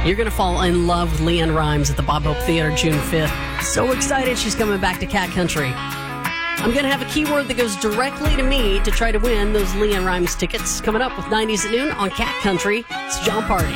You're going to fall in love with Leanne Rimes at the Bob Hope Theater June 5th. So excited she's coming back to Cat Country. I'm going to have a keyword that goes directly to me to try to win those Leanne Rimes tickets coming up with 90s at noon on Cat Country. It's John Party.